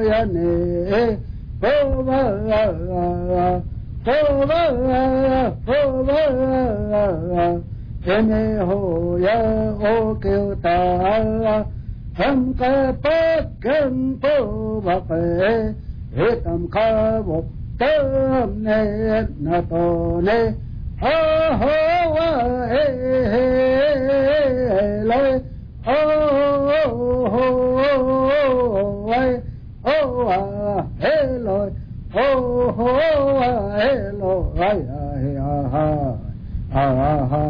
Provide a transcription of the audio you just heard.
ya ne cô ba ene ho ya o kêu ta tham ca bát căn tô bạc hệ tam ca bộc tâm ne na to ne ho ho wa he lai ho ho wai ho he loi ho ho he lo ai ha ha ha